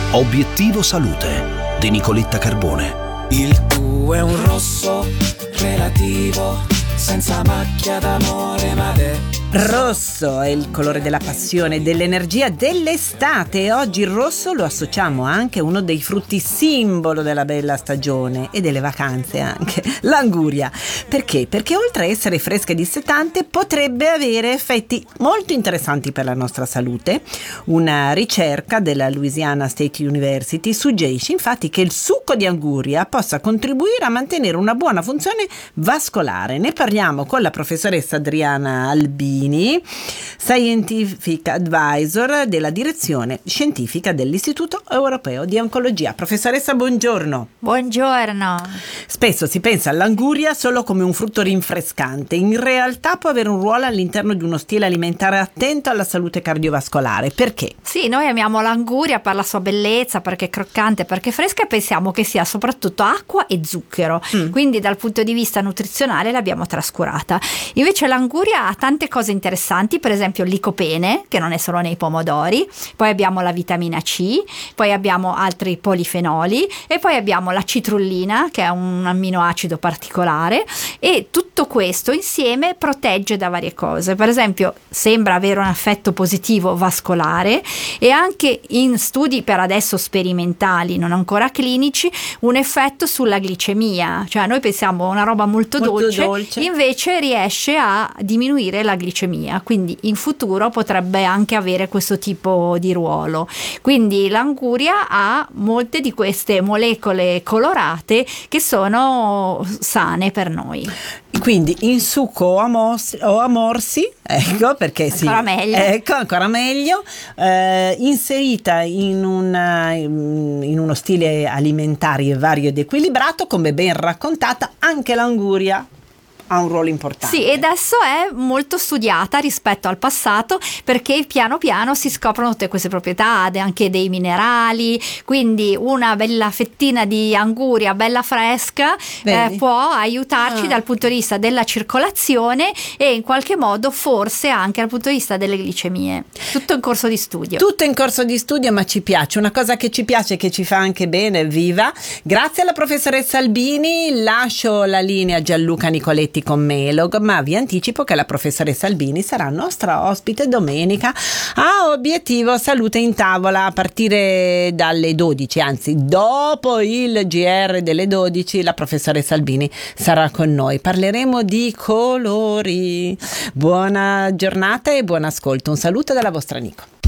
Obiettivo Salute di Nicoletta Carbone. Il tuo è un rosso relativo, senza macchia d'amore, ma Rosso è il colore della passione, dell'energia, dell'estate, e oggi il rosso lo associamo anche a uno dei frutti simbolo della bella stagione e delle vacanze anche, l'anguria. Perché? Perché oltre a essere fresca e dissetante potrebbe avere effetti molto interessanti per la nostra salute. Una ricerca della Louisiana State University suggerisce infatti che il succo di anguria possa contribuire a mantenere una buona funzione vascolare. Ne parliamo con la professoressa Adriana Albini, Scientific Advisor della direzione scientifica dell'Istituto Europeo di Oncologia. Professoressa, buongiorno. Buongiorno. Spesso si pensa all'anguria solo come un frutto rinfrescante. In realtà può avere un ruolo all'interno di uno stile alimentare attento alla salute cardiovascolare. Perché? Sì, noi amiamo l'anguria per la sua bellezza, perché è croccante, perché è fresca, e pensiamo che sia soprattutto acqua e zucchero. Quindi dal punto di vista nutrizionale l'abbiamo trascurata. Invece l'anguria ha tante cose interessanti, per esempio il licopene, che non è solo nei pomodori, poi abbiamo la vitamina C, poi abbiamo altri polifenoli e poi abbiamo la citrullina, che è un amminoacido particolare, e tutto questo insieme protegge da varie cose. Per esempio sembra avere un effetto positivo vascolare e anche in studi per adesso sperimentali, non ancora clinici, un effetto sulla glicemia. Cioè noi pensiamo a una roba molto dolce, invece riesce a diminuire la glicemia, quindi in futuro potrebbe anche avere questo tipo di ruolo. Quindi l'anguria ha molte di queste molecole colorate che sono sane per noi. Quindi in succo o a morsi, ecco, perché ancora meglio. Ecco, ancora meglio, inserita in uno stile alimentare vario ed equilibrato, come ben raccontata, anche l'anguria ha un ruolo importante. Sì, e adesso è molto studiata rispetto al passato, perché piano piano si scoprono tutte queste proprietà, anche dei minerali, quindi una bella fettina di anguria bella fresca può aiutarci dal punto di vista della circolazione e in qualche modo forse anche dal punto di vista delle glicemie. Tutto in corso di studio. Tutto in corso di studio, ma ci piace. Una cosa che ci piace e che ci fa anche bene, viva. Grazie alla professoressa Albini, lascio la linea a Gianluca Nicoletti con Melog, ma vi anticipo che la professoressa Albini sarà nostra ospite domenica a Obiettivo Salute in Tavola a partire dalle 12, anzi dopo il GR delle 12 la professoressa Albini sarà con noi. Parleremo di colori. Buona giornata e buon ascolto. Un saluto dalla vostra Nico.